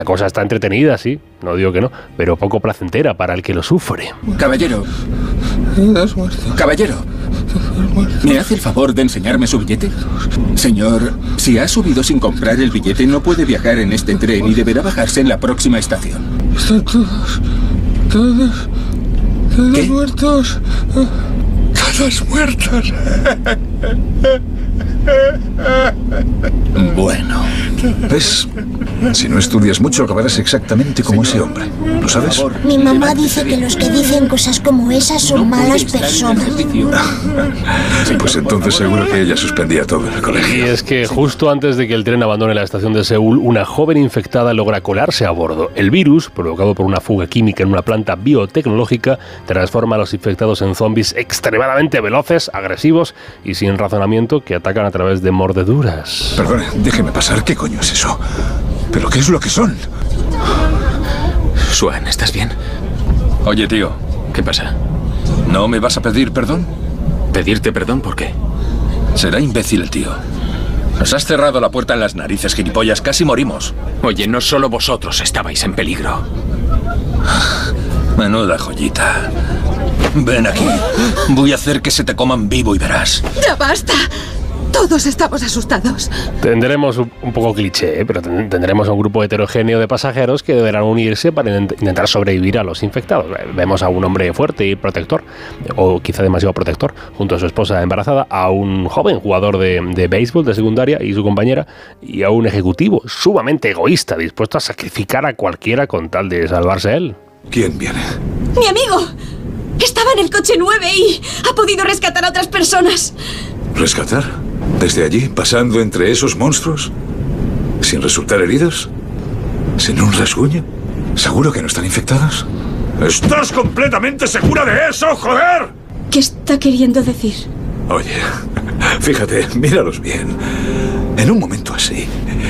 La cosa está entretenida, sí, no digo que no, pero poco placentera para el que lo sufre. Caballero. Caballero. ¿Me hace el favor de enseñarme su billete? Señor, si ha subido sin comprar el billete, no puede viajar en este tren y deberá bajarse en la próxima estación. Están todos ¿Qué? muertos. Todos muertos. Bueno. ¿Ves? Si no estudias mucho, acabarás exactamente como ese hombre. ¿Lo sabes? Mi mamá dice que los que dicen cosas como esas son malas personas. Pues entonces seguro que ella suspendía todo en el Y colegio. es que justo antes de que el tren abandone la estación de Seúl, una joven infectada logra colarse a bordo. El virus, provocado por una fuga química en una planta biotecnológica, transforma a los infectados en zombies extremadamente veloces, agresivos y sin razonamiento que atacan a través de mordeduras. Perdone, déjeme pasar. ¿Qué coño es eso? ¿Pero qué es lo que son? Swan, ¿estás bien? Oye, tío, ¿qué pasa? ¿No me vas a pedir perdón? ¿Pedirte perdón por qué? Será imbécil el tío. Nos has cerrado la puerta en las narices, gilipollas. Casi morimos. Oye, no solo vosotros estabais en peligro. Menuda joyita. Ven aquí. Voy a hacer que se te coman vivo y verás. ¡Ya basta! Todos estamos asustados. Tendremos un poco cliché, pero tendremos un grupo heterogéneo de pasajeros que deberán unirse para intentar sobrevivir a los infectados. Vemos a un hombre fuerte y protector, o quizá demasiado protector, junto a su esposa embarazada, a un joven jugador de béisbol de secundaria y su compañera, y a un ejecutivo sumamente egoísta, dispuesto a sacrificar a cualquiera con tal de salvarse él. ¿Quién viene? ¡Mi amigo! Estaba en el coche 9 y ha podido rescatar a otras personas. ¿Rescatar? ¿Desde allí, pasando entre esos monstruos? ¿Sin resultar heridos? ¿Sin un rasguño? ¿Seguro que no están infectados? ¿Estás completamente segura de eso, joder? ¿Qué está queriendo decir? Oye, fíjate, míralos bien. En un momento así,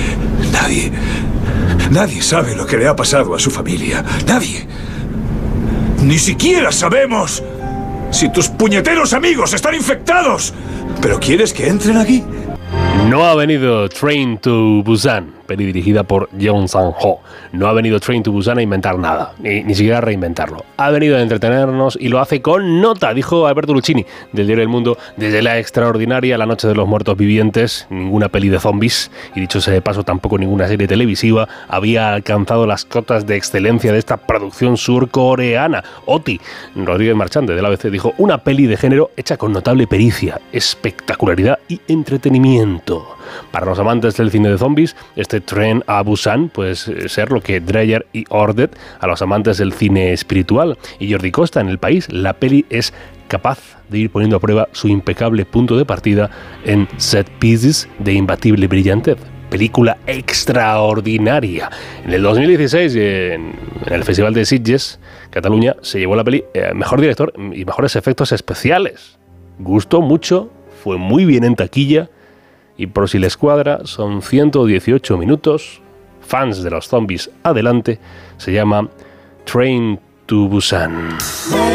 nadie sabe lo que le ha pasado a su familia. Nadie. Ni siquiera sabemos si tus puñeteros amigos están infectados. ¿Pero quieres que entren aquí? No ha venido Train to Busan, peli dirigida por Jeong Sang-ho. No ha venido Train to Busan a inventar nada, ni siquiera a reinventarlo. Ha venido a entretenernos y lo hace con nota, dijo Alberto Lucchini, del diario El Mundo. Desde La Extraordinaria, La Noche de los Muertos Vivientes, ninguna peli de zombies, y dicho sea de paso, tampoco ninguna serie televisiva, había alcanzado las cotas de excelencia de esta producción surcoreana. Oti Rodríguez Marchante, del ABC, dijo: una peli de género hecha con notable pericia, espectacularidad y entretenimiento. Para los amantes del cine de zombies, este Train a Busan puede ser lo que Dreyer y Ordet a los amantes del cine espiritual. Y Jordi Costa, en El País, la peli es capaz de ir poniendo a prueba su impecable punto de partida en Set Pieces de imbatible brillantez. Película extraordinaria. En el 2016, en el Festival de Sitges, Cataluña, se llevó la peli mejor director y mejores efectos especiales. Gustó mucho, fue muy bien en taquilla. Y por si les cuadra, son 118 minutos. Fans de los zombies, adelante. Se llama Train to Busan.